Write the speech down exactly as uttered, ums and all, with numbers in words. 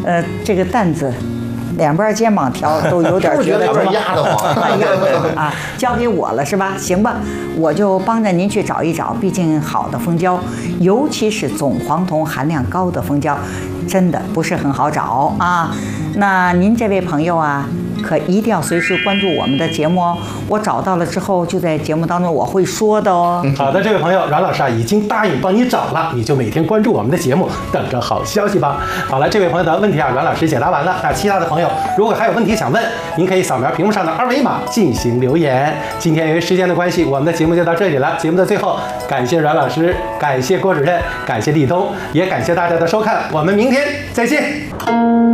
呃，这个担子。两边肩膀调都有点觉得压得慌， 压得啊，交给我了是吧？行吧，我就帮着您去找一找。毕竟好的蜂胶，尤其是总黄酮含量高的蜂胶，真的不是很好找啊。那您这位朋友啊，可一定要随时关注我们的节目哦。我找到了之后，就在节目当中我会说的哦。 好的，这位朋友，阮老师啊已经答应帮你找了，你就每天关注我们的节目，等着好消息吧。好了，这位朋友的问题啊，阮老师解答完了。那其他的朋友如果还有问题想问，您可以扫描屏幕上的二维码进行留言。今天由于时间的关系，我们的节目就到这里了。节目的最后，感谢阮老师，感谢郭主任，感谢立冬，也感谢大家的收看。我们明天再见。